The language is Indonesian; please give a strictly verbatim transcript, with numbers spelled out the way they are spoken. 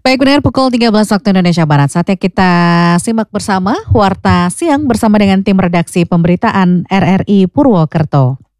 Baik benar pukul tiga belas waktu Indonesia Barat. Saatnya kita simak bersama Warta Siang bersama dengan tim redaksi pemberitaan R R I Purwokerto.